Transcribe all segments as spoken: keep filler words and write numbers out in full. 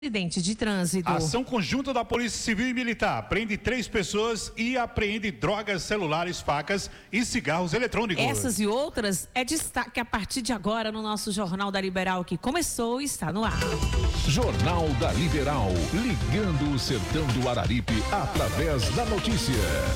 Acidente de trânsito. Ação conjunta da Polícia Civil e Militar prende três pessoas e apreende drogas, celulares, facas e cigarros eletrônicos. Essas e outras é destaque a partir de agora no nosso Jornal da Liberal, que começou e está no ar. Jornal da Liberal, ligando o sertão do Araripe através da notícia.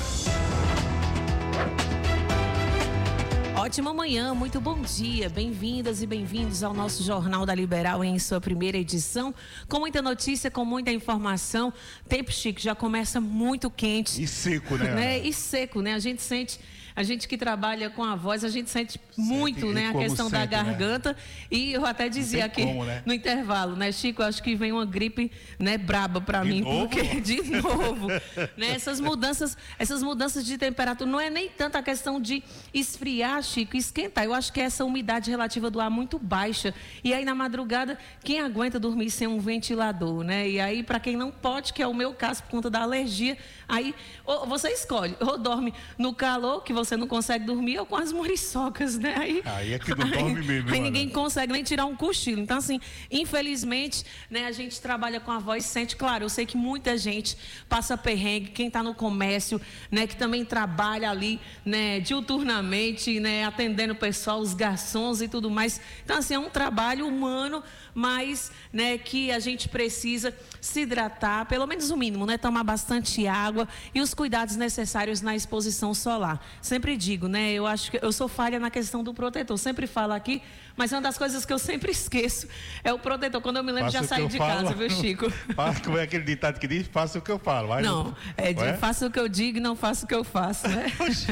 Ótima manhã, muito bom dia, bem-vindas e bem-vindos ao nosso Jornal da Liberal em sua primeira edição, com muita notícia, com muita informação. Tempo, Chico, já começa muito quente. E seco, né? né? E seco, né? A gente sente, a gente que trabalha com a voz, a gente sente, sente muito, né? A questão sente, da garganta. Né? E eu até dizia aqui como, né? no intervalo, né, Chico, eu acho que vem uma gripe, né, braba para mim, novo? porque de novo, né? Essas mudanças, essas mudanças de temperatura, não é nem tanto a questão de esfriar, Chico, esquentar. Eu acho que essa umidade relativa do ar muito baixa. E aí na madrugada, quem aguenta dormir sem um ventilador, né? E aí para quem não pode, que é o meu caso por conta da alergia, aí ou você escolhe, ou dorme no calor, que você não consegue dormir, ou com as muriçocas, né? Aí, aí é que não dorme aí, mesmo. Aí ninguém consegue nem tirar um cochilo. Então assim, infelizmente, né, a gente trabalha com a voz, sente, claro, eu sei que muita gente passa perrengue, quem está no comércio, né, que também trabalha ali, né, diuturnamente, né, atendendo o pessoal, os garçons e tudo mais. Então, assim, é um trabalho humano, mas, né, que a gente precisa se hidratar, pelo menos o mínimo, né, tomar bastante água e os cuidados necessários na exposição solar. Sempre digo, né, eu acho que eu sou falha na questão do protetor, sempre falo aqui, mas uma das coisas que eu sempre esqueço é o protetor. Quando eu me lembro, faça já saí de falo, casa, viu, Chico? Faça, como é aquele ditado que diz, faça o que eu falo. Mas não, não, é de é? faça o que eu digo e não faça o que eu faço, né?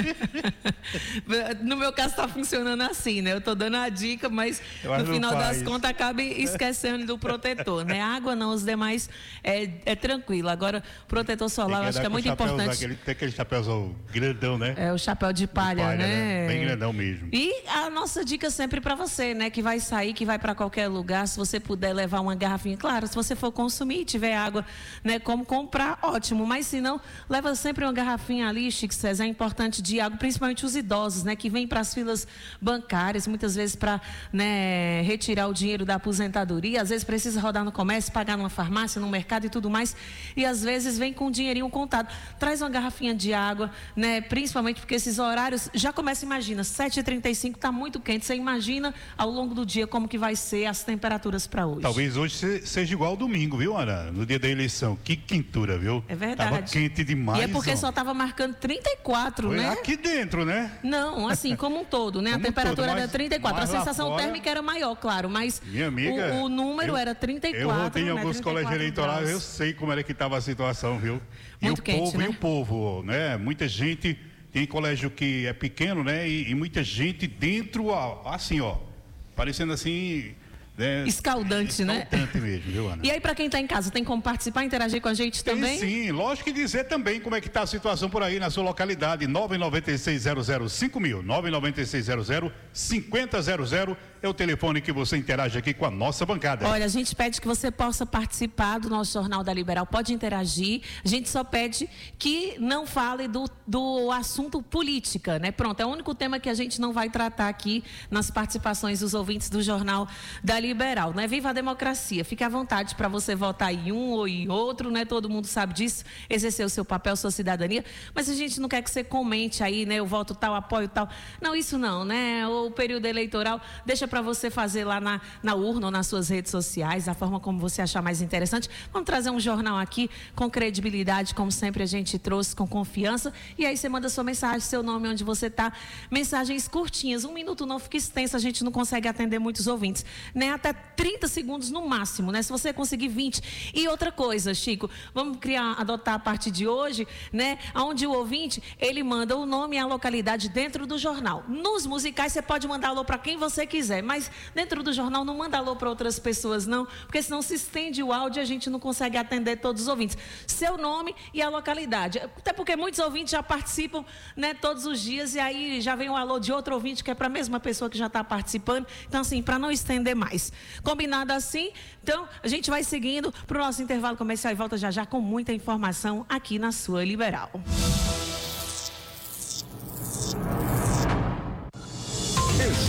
No meu caso está funcionando assim, né? Eu estou dando a dica, mas no final das contas acaba esquecendo do protetor, né? Água não, os demais é, é tranquilo. Agora, protetor solar eu acho que é muito importante. Aquele, tem aquele chapéuzão grandão, né? É o chapéu de palha, de palha né? né? Bem grandão mesmo. E a nossa dica sempre para você, né? Que vai sair, que vai para qualquer lugar, se você puder levar uma garrafinha, claro, se você for consumir e tiver água, né? Como comprar, ótimo. Mas se não, leva sempre uma garrafinha ali, Chico César, é importante de água, principalmente os idosos, né? Que vêm para as filas bancárias, muitas vezes para, né, retirar o dinheiro da aposentadoria, às vezes precisa rodar no comércio, pagar numa farmácia, no mercado e tudo mais, e às vezes vem com um dinheirinho contado. Traz uma garrafinha de água, né, principalmente porque esses horários, já começa, imagina, sete e trinta e cinco, está muito quente, você imagina ao longo do dia como que vai ser as temperaturas para hoje. Talvez hoje seja igual ao domingo, viu, Ana? No dia da eleição, que quentura, viu? É verdade. Tava quente demais. E é porque ó. só estava marcando trinta e quatro, Foi né? aqui dentro, né? Não, assim, como um todo, né? Como a temperatura todo, era trinta e quatro, a sensação fora, térmica era maior, claro, mas minha amiga, o, o número eu, era trinta e quatro. Eu rodei em né? alguns colégios eleitorais, eu sei como era que estava a situação, viu? E Muito o quente, povo, né? e o povo, né? Muita gente, tem colégio que é pequeno, né? E, e muita gente dentro, ó, assim, ó, parecendo assim... Né? Escaldante, né? Escaldante mesmo, viu, Ana? E aí, para quem está em casa, tem como participar, interagir com a gente tem, também? Sim, lógico que dizer também como é que está a situação por aí na sua localidade. nove nove seis zero zero cinco mil, nove nove seis zero zero cinco zero zero zero é o telefone que você interage aqui com a nossa bancada. Olha, a gente pede que você possa participar do nosso Jornal da Liberal, pode interagir, a gente só pede que não fale do, do assunto política, né? Pronto, é o único tema que a gente não vai tratar aqui nas participações dos ouvintes do Jornal da Liberal, né? Viva a democracia, fique à vontade para você votar em um ou em outro, né? Todo mundo sabe disso, exercer o seu papel, sua cidadania, mas a gente não quer que você comente aí, né? Eu voto tal, apoio tal, não, isso não, né? O período eleitoral, deixa para você fazer lá na, na urna ou nas suas redes sociais, da forma como você achar mais interessante. Vamos trazer um jornal aqui com credibilidade, como sempre a gente trouxe, com confiança, e aí você manda sua mensagem, seu nome, onde você está, mensagens curtinhas, um minuto não fica extenso, a gente não consegue atender muitos ouvintes, né? Até trinta segundos no máximo, né? Se você conseguir vinte. E outra coisa, Chico, vamos criar, adotar a partir de hoje, né? Onde o ouvinte, ele manda o nome e a localidade dentro do jornal. Nos musicais você pode mandar alô para quem você quiser, mas dentro do jornal não manda alô para outras pessoas não, porque senão se estende o áudio e a gente não consegue atender todos os ouvintes. Seu nome e a localidade. Até porque muitos ouvintes já participam, né, todos os dias, e aí já vem um alô de outro ouvinte que é para a mesma pessoa que já está participando. Então assim, para não estender mais. Combinado assim? Então, a gente vai seguindo para o nosso intervalo comercial e volta já já com muita informação aqui na sua Liberal. Estamos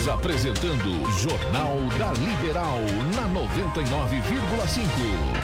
Estamos apresentando Jornal da Liberal na noventa e nove vírgula cinco.